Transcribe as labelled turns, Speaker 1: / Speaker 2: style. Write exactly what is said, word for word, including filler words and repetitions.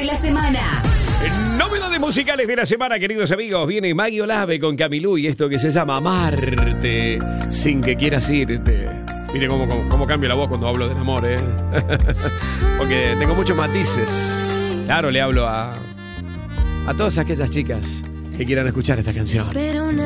Speaker 1: de la semana.
Speaker 2: Novedades musicales de la semana, queridos amigos. Viene Maggie Olave con Camilú y esto que se llama Amarte sin que quieras irte. Mire cómo, cómo, cómo cambia la voz cuando hablo del amor, ¿eh? Porque tengo muchos matices. Claro, le hablo a, a todas aquellas chicas que quieran escuchar esta canción.